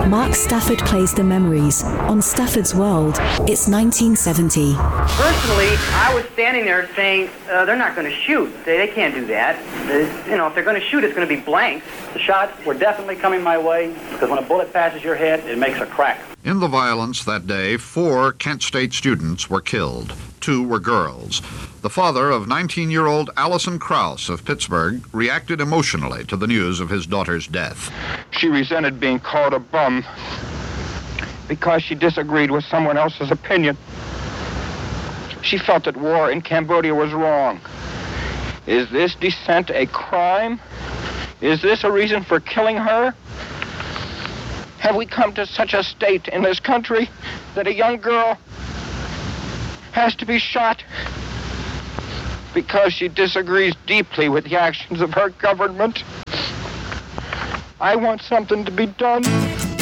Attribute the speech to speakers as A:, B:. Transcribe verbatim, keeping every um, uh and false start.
A: Mark Stafford plays the memories. On Stafford's World, it's nineteen seventy.
B: Personally, I was standing there saying, uh, they're not going to shoot. They, they can't do that. They, you know, if they're going to shoot, it's going to be blanks.
C: The shots were definitely coming my way, because when a bullet passes your head, it makes a crack.
D: In the violence that day, four Kent State students were killed. Two were girls. The father of nineteen-year-old Allison Krause of Pittsburgh reacted emotionally to the news of his daughter's death.
E: She resented being called a bum because she disagreed with someone else's opinion. She felt that war in Cambodia was wrong. Is this dissent a crime? Is this a reason for killing her? Have we come to such a state in this country that a young girl has to be shot because she disagrees deeply with the actions of her government? I want something to be done.